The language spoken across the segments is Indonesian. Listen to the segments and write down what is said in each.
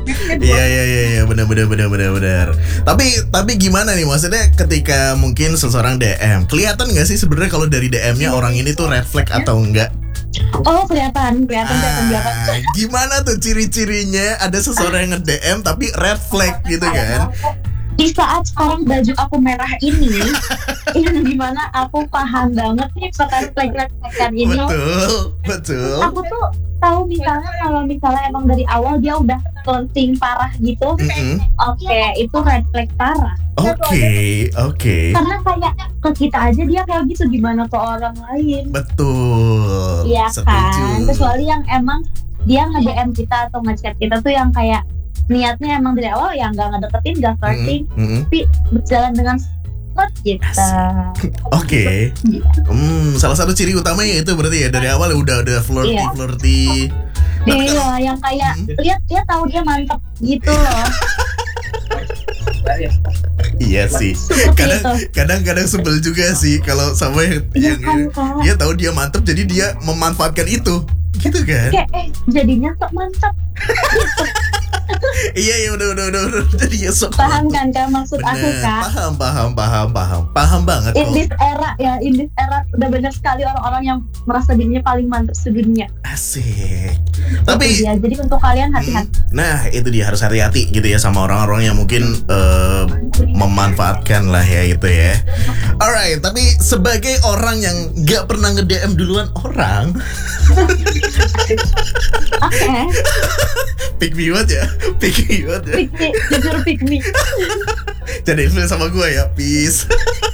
Iya, benar. Tapi gimana nih, maksudnya ketika mungkin seseorang DM, kelihatan nggak sih sebenarnya kalau dari DM-nya orang ini tuh red flag atau enggak? Oh, kelihatan. Gimana tuh ciri-cirinya ada seseorang yang nge-DM tapi red flag gitu kan? Di saat sekarang baju aku merah ini, yang dimana aku paham banget nih pesan flag-flagan ini. Betul. Aku tuh tahu misalnya kalau emang dari awal dia udah flirting parah gitu, oke, itu red flag parah. Oke. Karena kayak ke kita aja dia kayak gitu, gimana ke orang lain? Betul. Iya kan, Setuju. kecuali yang emang dia nge-DM kita atau nge-chat kita tuh yang kayak niatnya emang dari awal ya nggak ngedeketin, nggak flirting, tapi berjalan dengan smart gitu. Oke. Salah satu ciri utamanya itu berarti ya dari awal udah flirty. Iya, yang kayak lihat dia tahu dia mantep gitu loh. Iya sih. Kadang sebel juga sih kalau sama yang dia tahu dia mantep jadi dia memanfaatkan itu. Gitu kan? Kayak jadinya sok mantep. Iya udah jadi ya sok. Paham kan maksud aku kan? Paham banget kok. In this era udah banyak sekali orang-orang yang merasa dirinya paling mantap sedunia. Asik. Tapi ya, jadi untuk kalian hati-hati. Nah itu dia, harus hati-hati gitu ya sama orang-orang yang mungkin memanfaatkan lah ya itu ya. Alright, tapi sebagai orang yang gak pernah nge-DM duluan orang, oke. pick me banget ya. Jujur pick me. Jadi influence sama gue ya, peace.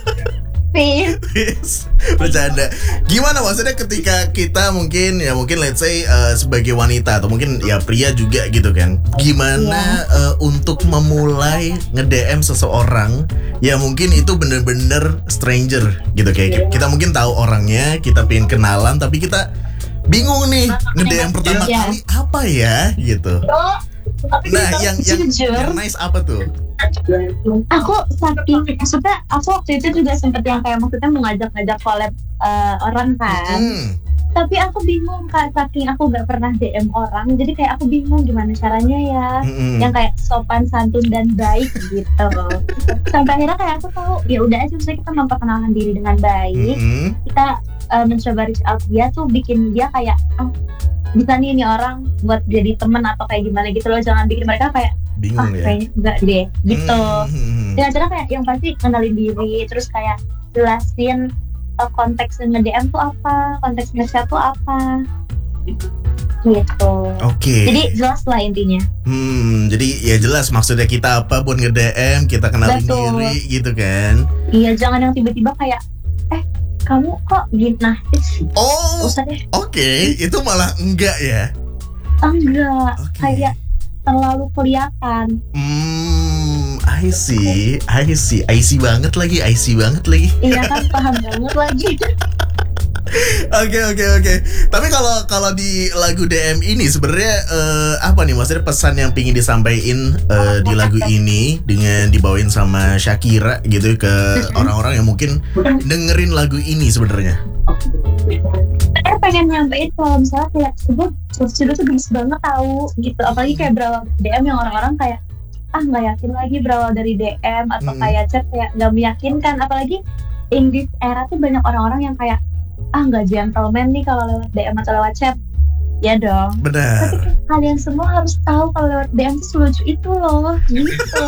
Bercanda. Gimana maksudnya ketika kita mungkin let's say sebagai wanita atau mungkin ya pria juga gitu kan. Gimana untuk memulai nge-DM seseorang ya mungkin itu bener-bener stranger gitu, kayak kita mungkin tahu orangnya, kita pengen kenalan tapi kita bingung nih nge-DM pertama kali apa ya gitu. Nah, yang nice apa tuh? Aku maksudnya aku waktu itu juga sempet yang kayak maksudnya mengajak-ngajak collab orang kan. Tapi aku bingung Kak, saking aku gak pernah DM orang, jadi kayak aku bingung gimana caranya ya, yang kayak sopan, santun dan baik gitu. Sampai akhirnya kayak aku tahu, ya udah aja kita memperkenalkan diri dengan baik. Kita mencoba reach out dia tuh, bikin dia kayak bisa nih ini orang buat jadi teman atau kayak gimana gitu loh. Jangan bikin mereka kayak bingung ya, kayaknya enggak deh gitu. Dengan cara kayak yang pasti kenalin diri, terus kayak jelasin konteks nge-DM tuh apa, konteks nge-chat tuh apa gitu. Oke. Jadi jelas lah intinya. Jadi ya jelas maksudnya kita apa buat nge-DM, kita kenalin diri gitu kan. Iya, jangan yang tiba-tiba kayak kamu kok gini, nah oke. Itu malah enggak ya? Enggak, kayak terlalu kelihatan. I see banget lagi. Iya kan, paham banget lagi. Oke. Tapi kalau di lagu DM ini sebenarnya apa nih maksudnya pesan yang pingin disampaikan di lagu ini dengan dibawain sama Shakira gitu ke orang-orang yang mungkin dengerin lagu ini sebenarnya? Saya pengen nyampein kalau misalnya kayak sudah tuh gemes banget tahu gitu, apalagi kayak berawal DM yang orang-orang kayak nggak yakin lagi berawal dari DM atau kayak chat kayak nggak meyakinkan, apalagi in this era tuh banyak orang-orang yang kayak nggak gentleman nih kalau lewat DM atau lewat chat. Ya dong. Benar. Tapi kalian semua harus tahu kalau lewat DM tuh selucu itu loh, gitu.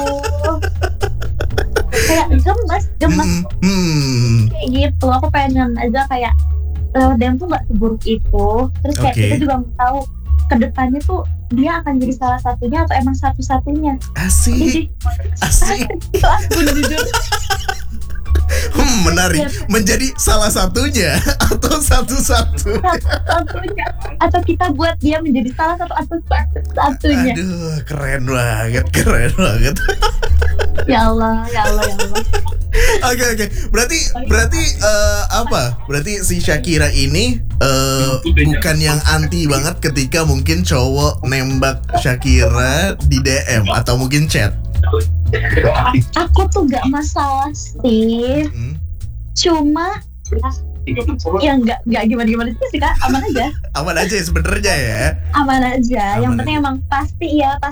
Kayak gemes. Kayak gitu. Aku pengen aja kayak lewat DM tuh nggak seburuk itu. Terus kayak kita juga tahu kedepannya tuh dia akan jadi salah satunya atau emang satu-satunya. Asik. Itu aku jujur. Menarik. Menjadi salah satunya atau satu-satunya atau kita buat dia menjadi salah satu atau satunya. Aduh, keren banget. Ya Allah. Oke. Berarti apa? Berarti si Shakira ini bukan yang anti banget ketika mungkin cowok nembak Shakira di DM atau mungkin chat. Aku tuh gak masalah sih. Cuma ya nggak gimana sih Kak, aman aja ya sebenarnya ya. Aman aja. Yang penting emang pasti